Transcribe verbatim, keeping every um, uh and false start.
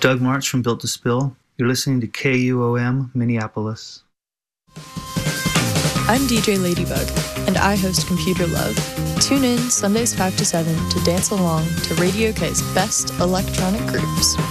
Doug March from Built to Spill. You're listening to K U O M Minneapolis. I'm D J Ladybug, and I host Computer Love. Tune in Sundays five to seven to dance along to Radio K's best electronic groups.